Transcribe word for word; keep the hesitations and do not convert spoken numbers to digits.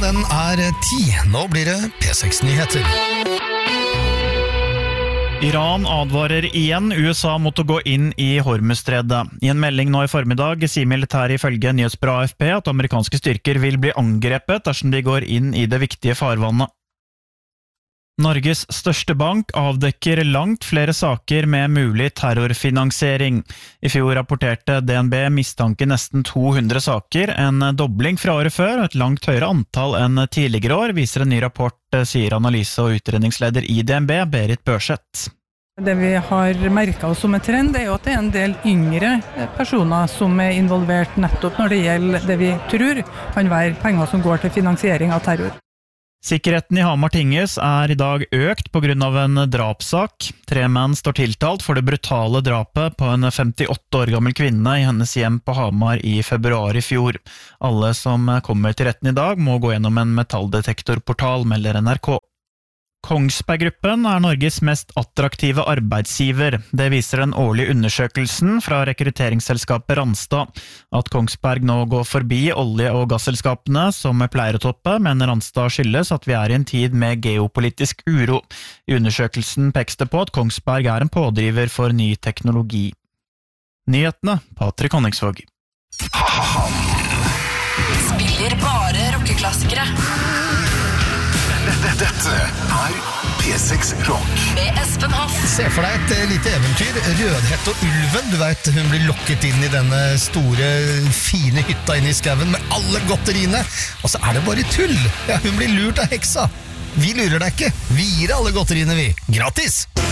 den er ti. Nå blir det P seks-nyheter. Iran advarer igjen U S A mot å gå inn i Hormuzstredet. I en melding nå i formiddag sier militæret ifølge nyhetsbyrået A F P at amerikanske styrker vil bli angrepet dersom de går inn i det viktige farvannet. Norges største bank avdekker langt flere saker med mulig terrorfinansiering. I fjor rapporterte D N B mistanke nesten to hundre saker, en dobling fra året før og et langt høyere antall enn tidligere år, viser en ny rapport, sier analyse- og utredningsleder i D N B, Berit Børseth. Det vi har merket oss som en trend er jo at det er en del yngre personer som er involvert nettopp når det gjelder det vi tror kan være penger som går til finansiering av terror. Sikkerheten i Hamar tinghus er i dag økt på grunn av en drapssak. Tre menn står tiltalt for det brutale drapet på en femtiåtte år gammel kvinne i hennes hjem på Hamar i februar i fjor. Alle som kommer til retten i dag må gå gjennom en metalldetektorportal, melder N R K. Kongsberg Gruppen er Norges mest attraktive arbeidsgiver. Det viser den årlige undersøkelsen fra rekrutteringsselskapet Randstad. At Kongsberg nå går forbi olje- og gasselskapene som pleier å toppe, mener Randstad skyldes at vi er i en tid med geopolitisk uro. I undersøkelsen pekes det på at Kongsberg er en pådriver for ny teknologi. Nyhetene, Patrick Honningsvåg. Spiller bare rockeklassikere. Dette er P seks Rock med Espen Hoff. Se for deg et lite eventyr. Rødhette og ulven. Du vet, hun blir lokket inn i denne store, fine hytta inne i skauen med alle godteriene. Og så er det bare tull. Ja, hun blir lurt av heksa. Vi lurer deg ikke. Vi gir alle godteriene, vi. Gratis!